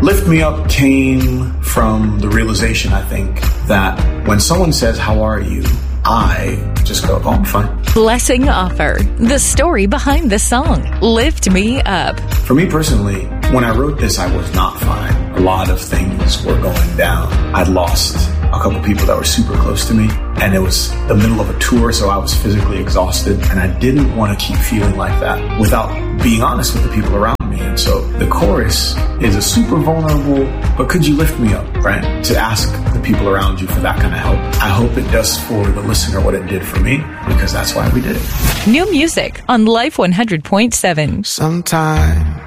Lift Me Up came from the realization, I think, that when someone says, how are you? I just go, oh, I'm fine. Blessing Offor, the story behind the song, Lift Me Up. For me personally, when I wrote this, I was not fine. A lot of things were going down. I'd lost a couple people that were super close to me, and it was the middle of a tour, so I was physically exhausted, and I didn't want to keep feeling like that without being honest with the people around me. And so the chorus is a super vulnerable, but could you lift me up, right? To ask the people around you for that kind of help. I hope it does for the listener what it did for me, because that's why we did it. New music on Life 100.7. Sometimes